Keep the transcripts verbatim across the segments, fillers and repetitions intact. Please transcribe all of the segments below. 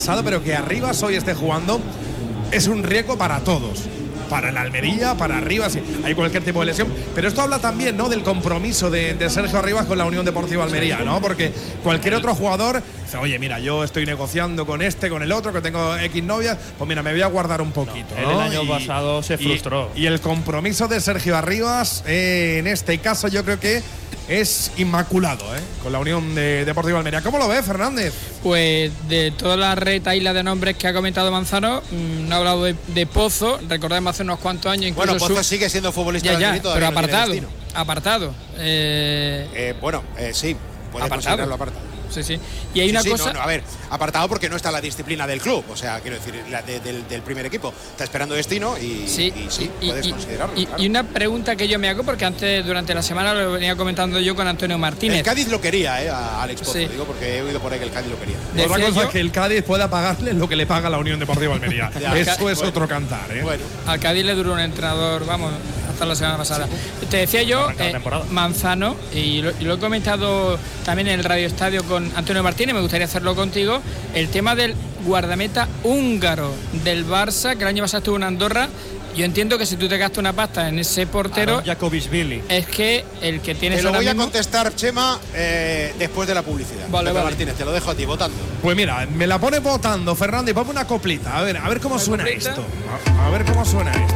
Pero que Arribas hoy esté jugando es un riesgo para todos, para el Almería, para Arribas, si hay cualquier tipo de lesión. Pero esto habla también, ¿no?, del compromiso de, de Sergio Arribas con la Unión Deportiva Almería, ¿no? Porque cualquier otro jugador dice, oye, mira, yo estoy negociando con este, con el otro, que tengo X novias, pues mira, me voy a guardar un poquito, no, ¿no? Él el año y, pasado se frustró. Y, y el compromiso de Sergio Arribas, eh, en este caso, yo creo que es inmaculado, ¿eh?, con la Unión de Deportiva Almería. ¿Cómo lo ves, Fernández? Pues de toda la retaíla de nombres que ha comentado Manzano, mmm, no ha hablado de, de Pozo, recordemos hace unos cuantos años. Bueno, Pozo su... sigue siendo futbolista ya, ya, del pero apartado, apartado. Eh... Eh, bueno, eh, sí, puede apartado. considerarlo apartado. Sí, sí. Y hay sí, una sí, cosa. No, no, a ver, apartado porque no está la disciplina del club, o sea, quiero decir, la de, del, del primer equipo. Está esperando destino y sí, y, sí y, puedes y, considerarlo. Y, claro. y una pregunta que yo me hago, porque antes, durante la semana, lo venía comentando yo con Antonio Martínez. El Cádiz lo quería, ¿eh? A Alex Pozo, sí. digo, porque he oído por ahí que el Cádiz lo quería. Otra cosa yo, es que el Cádiz pueda pagarle lo que le paga la Unión Deportiva Almería. ya, Eso bueno, es otro cantar, ¿eh? Bueno. Al Cádiz le duró un entrenador, vamos, hasta la semana pasada. Te decía yo, eh, Manzano, y lo, y lo he comentado también en el Radio Estadio con Antonio Martínez, me gustaría hacerlo contigo, el tema del guardameta húngaro del Barça, que el año pasado estuvo en Andorra. Yo entiendo que si tú te gastas una pasta en ese portero, Jakobishvili, es que el que tienes Te lo ahora voy a mismo... contestar, Chema, eh, después de la publicidad. Vale, Pepe vale. Martínez, te lo dejo a ti, votando. Pues mira, me la pone votando, Fernando, y ponme una coplita. A ver, a ver cómo suena coplita? esto. A, a ver cómo suena esto.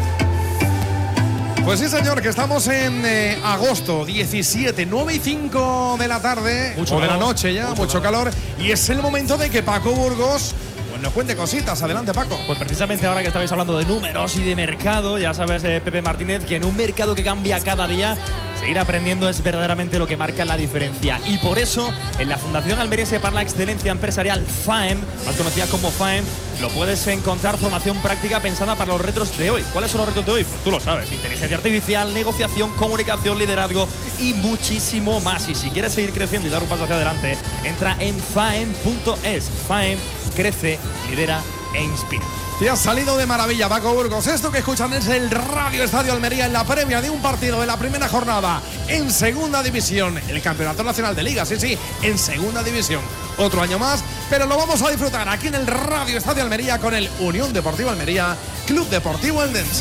Pues sí, señor, que estamos en eh, agosto diecisiete, nueve y cinco de la tarde, mucho o de calor, la noche ya, mucho, mucho calor. calor. Y es el momento de que Paco Burgos pues nos cuente cositas. Adelante, Paco. Pues precisamente ahora que estabais hablando de números y de mercado, ya sabes, eh, Pepe Martínez, que en un mercado que cambia cada día, seguir aprendiendo es verdaderamente lo que marca la diferencia. Y por eso, en la Fundación Almeriense para la Excelencia Empresarial, FAEM, más conocida como FAEM, lo puedes encontrar formación práctica pensada para los retos de hoy. ¿Cuáles son los retos de hoy? Pues tú lo sabes: inteligencia artificial, negociación, comunicación, liderazgo y muchísimo más. Y si quieres seguir creciendo y dar un paso hacia adelante, entra en faem punto es. FAEM crece, lidera e inspira. Te has salido de maravilla, Paco Burgos. Esto que escuchan es el Radio Estadio Almería en la previa de un partido de la primera jornada en Segunda División, el Campeonato Nacional de Liga, sí, sí, en Segunda División. Otro año más, pero lo vamos a disfrutar aquí en el Radio Estadio Almería con el Unión Deportiva Almería, Club Deportivo Eldense.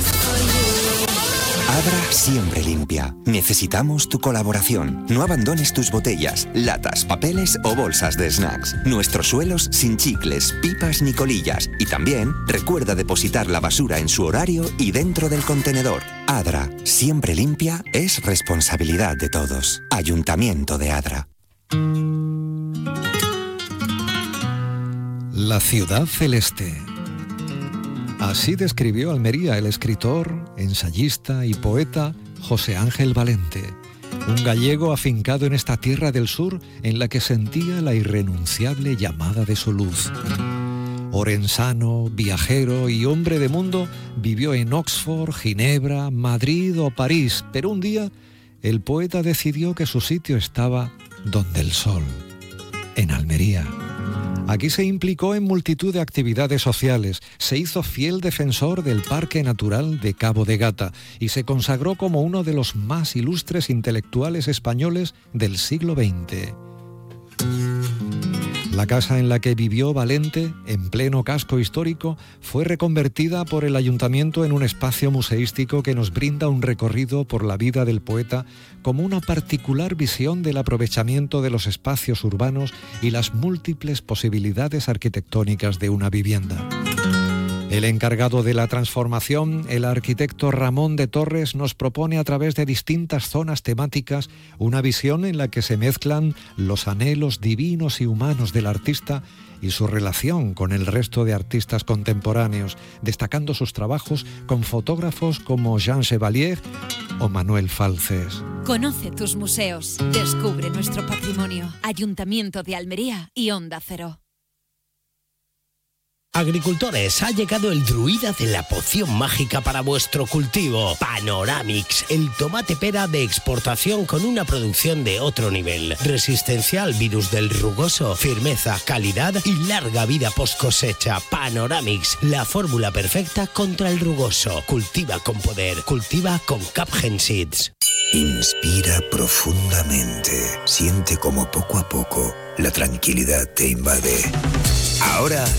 Adra siempre limpia. Necesitamos tu colaboración. No abandones tus botellas, latas, papeles o bolsas de snacks. Nuestros suelos sin chicles, pipas ni colillas. Y también recuerda depositar la basura en su horario y dentro del contenedor. Adra siempre limpia es responsabilidad de todos. Ayuntamiento de Adra. La ciudad celeste. Así describió Almería el escritor, ensayista y poeta José Ángel Valente, un gallego afincado en esta tierra del sur en la que sentía la irrenunciable llamada de su luz. Orensano, viajero y hombre de mundo, vivió en Oxford, Ginebra, Madrid o París, pero un día el poeta decidió que su sitio estaba donde el sol, en Almería. Aquí se implicó en multitud de actividades sociales, se hizo fiel defensor del Parque Natural de Cabo de Gata y se consagró como uno de los más ilustres intelectuales españoles del siglo veinte. La casa en la que vivió Valente, en pleno casco histórico, fue reconvertida por el ayuntamiento en un espacio museístico que nos brinda un recorrido por la vida del poeta como una particular visión del aprovechamiento de los espacios urbanos y las múltiples posibilidades arquitectónicas de una vivienda. El encargado de la transformación, el arquitecto Ramón de Torres, nos propone a través de distintas zonas temáticas una visión en la que se mezclan los anhelos divinos y humanos del artista y su relación con el resto de artistas contemporáneos, destacando sus trabajos con fotógrafos como Jean Chevalier o Manuel Falces. Conoce tus museos, descubre nuestro patrimonio. Ayuntamiento de Almería y Onda Cero. Agricultores, ha llegado el druida de la poción mágica para vuestro cultivo. Panoramix, el tomate pera de exportación con una producción de otro nivel. Resistencia al virus del rugoso, firmeza, calidad y larga vida post cosecha. Panoramix, la fórmula perfecta contra el rugoso. Cultiva con poder, cultiva con Capgen Seeds. Inspira profundamente. Siente como poco a poco la tranquilidad te invade. Ahora